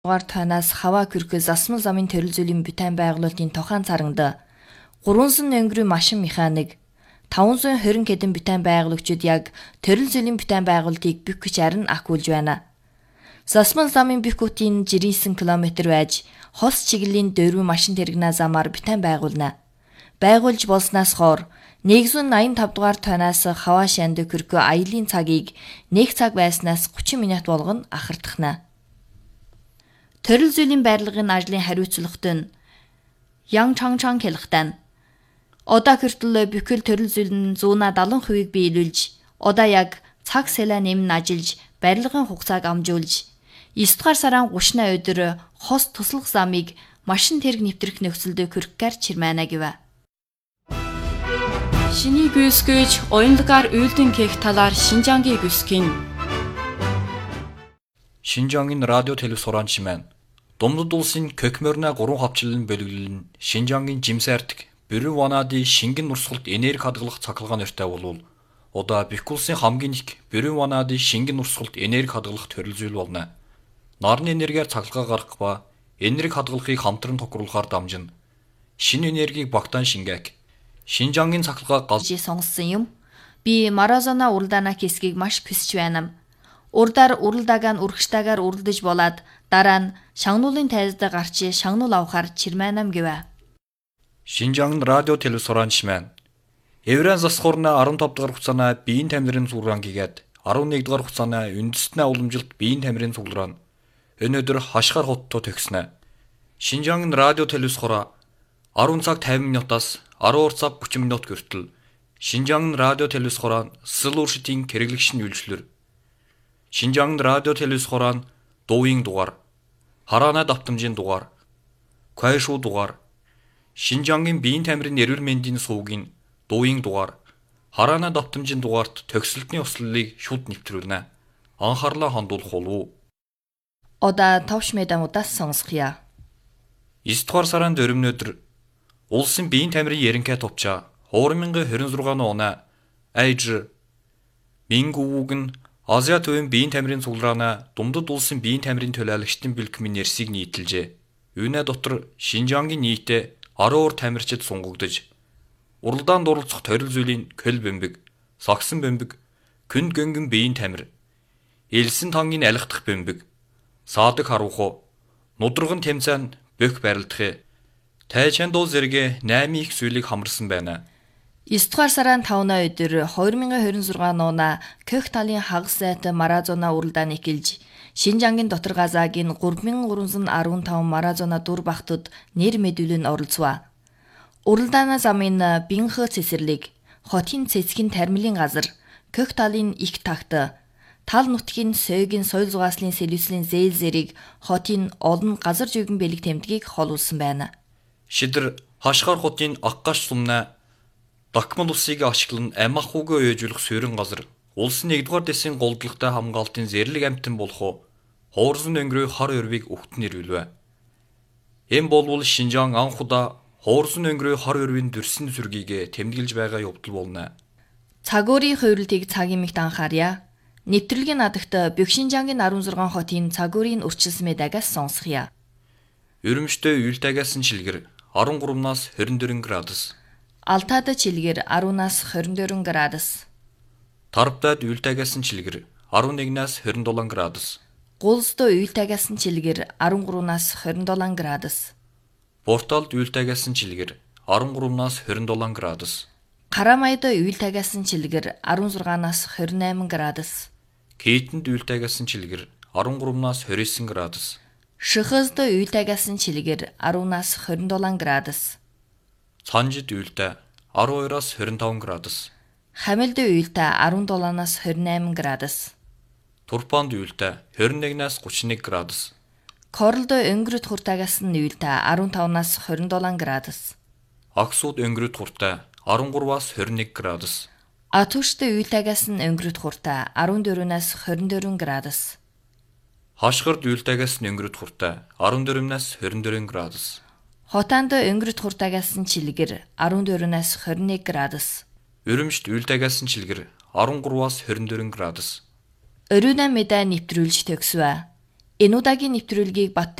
Дугаар танаас хаваа кюркө засмал замын төрөл зүйлийн бүтээн байгуулалтын тохаан царангад 300 өнгөрийн машин механик 520 хэдэн бүтээн байгуулагчид яг төрөл зүйлийн бүтээн байгуулалтыг бүх хүч арин ахиулж байна. Засмал замын бүх хотын 99 км байж хос чиглэлийн дөрвөн машин тэрэгнээ замаар бүтээн байгуулна. Байгуулж болсноос хойш 185 дугаар танаас хаваа шанд кюркө аялын цагийг 1 цаг байснаас 30 минут болгоно ахардахна. Төрөл зүйлийн байрлагын ажлын хариуцлагт нь Ян Чангчан хэлэхтэн. Одоо хүртэл бүхэл төрөл зүйл нь 170%-ийг биелүүлж, одоо яг цаг сэлэ нэмн ажиллаж, барилгын хугацааг амжуулж, 9 дугаар сарын 30-ны өдөр хос туслах замыг машин тэрэг нэвтрэх нөхцөлд хүрхгээр чирмэна гэв. Шиний гүйсгэж оюнлагаар үйлдэн кэх талаар Шинжангийн гүйсгэн. Шинжангийн радио телевизоран чимэн. Думдад улсын Көкмөрнө 3 хавчлалын бөлөглөл нь Шинжангийн жимсээртэг Бүрэн ванады шингэн урсгалт энерги хадгалах цахилгаан нэртэй болвол одоо бүх улсын хамгийн их Бүрэн ванады шингэн урсгалт энерги хадгалах төрөл зүйл болно. Нарны энергиар цахилгаан гаргах ба энерги хадгалахыг хамтран тохируулахаар дамжина. Шинэ энергийг багтаан шингээх. Шинжангийн цахилгаан галж сонгосон юм. Би Маразона уралдаана хэсгийг маш хүсэж байна. Урдаар уралдаагаа урагштайгаар уралдаж болоод дараа нь шагнуулын тайзд гарч шагнуул авахар чирмэнам гэв. Шинжангийн радио телевизоран чимэн. Еврен засхуурна 15 дугаар хугацааны биеийн тамирын цуглаан гигээд 11 дугаар хугацааны үндэстний уламжилт биеийн тамирын цуглаан өнөөдөр хашгаар хоттой төгснө. Шинжангийн радио телевизороо 10 цаг 50 минутаас 12 цаг 30 минут хүртэл Шинжангийн радио телевизороо Сэлүршитийн хэрэглэгч нь үйлчлэр Шинжангийн радио телевизороо дуугийн дугаар, хараана давтамжийн дугаар, кайшу дугаар, Шинжангийн биеийн тамирын эрүүл мэндийн сувгийн дуугийн дугаар, хараана давтамжийн дугаарт төгсөлтний услалыг шууд нэвтрүүлнэ. Анхаарлаа хандуулах болов. Одоо товш медамудаас сонсгоё. 9 дугаар сарын 4-ний өдөр улсын биеийн тамирын ерөнхий товчоо 2026 оны айж Мингүүг нь Азия төвийн биеийн тамирын цуглаана Думдад улсын биеийн тамирын төлөөлөгчдийн бэлтгэмийн нэрсийг нийтэлжээ. Үүнээ дотор Шинжангийн нийтээ 12 тамирчид сунгагдж, уралдаанд оролцох төрөл зүйлийн Көл бэмбэг, Сагсан бэмбэг, Күнд гөнгөн биеийн тамир, Элсэн тангийн алхдах бэмбэг, Саадаг харууху, Нудраган тэмцээн бөх барилдахыг, Тайчандуу зэрэг 8 их зүйлийг хамарсан байна. 9 дугаар сарын 5-ны өдөр 2026 оны Көх талын хагас сайт Маразона уралдааны эхэлж, Шинжангийн дотор газаагийн 3315 Маразона дур багтад нэр мэдүүлэн оролцов. Уралдааны замын Бинхэ цэцэрлэг, хотын цэцгийн тармилын газар, Көх талын их тагт, тал нутгийн Сойгийн соёл зугааслын сэлвэслийн зээл зэрэг хотын олон газар зүгэн бэлэг тэмдгийг холуулсан байна. Шидэр хашгаар хотын Аккаш сумна Дакмал усыг ашиглан амахуугаа өөжүүлэх суурин газар, улсын 1-р дэсийн голдлагтай хамгаалтын зэрлэг амтан болох Хоорзон өнгөрөө хар өрвийг өгтөн ирвэлвэ. Эм болвол Шинжаан анх удаа Хоорзон өнгөрөө хар өрвийн дүрсэн сүргийг тэмдэглэж байгаа явдал болно. Цагуурийн хувирлтыг цагийн мэгт анхаарья. Нэвтрүүлгийн надагт бүх Шинжангийн 16 хотын цагуурийн өрчилсөн мэдагаас сонсгоё. Өрөмжтэй уйлдагаас нь шилгэр 13-наас 24 градус. Алтаад чилгэр 10-наас 24 градус. Тарбтад уйлдагаас нь чилгэр 11-наас 27 градус. Гулсд уйлдагаас нь чилгэр 13-наас 27 градус. Борталд уйлдагаас нь чилгэр 13-наас 27 градус. Карамайд уйлдагаас нь чилгэр 16-наас 28 градус. Кейтэнд уйлдагаас нь чилгэр 13-наас 29 градус. Шихэзд уйлдагаас нь чилгэр 10-наас 27 градус. Цанжид уйлдаа 12-аас 25 градус. Хамилд уйлдаа 17-наас 28 градус. Турпанд уйлдаа 21-наас 31 градус. Корлд өнгөрөт хуртаагаас нь уйлдаа 15-наас 27 градус. Аксууд өнгөрөт хуртаа 13-аас 21 градус. Атушд уйлдаагаас нь өнгөрөт хуртаа 14-наас 24 градус. Хашгирд уйлдаагаас нь өнгөрөт хуртаа 14-наас 24 градус. Хотонд өнгөрөт хуртаагаас нь чилгэр 14-наас 21 градус. Өрөмжт уйлдаагаас нь чилгэр 13-аас 24 градус. Өрөөнө мэдээ нэвтрүүлж төгсвэ. Энэ удаагийн нэвтрүүлгийг Бат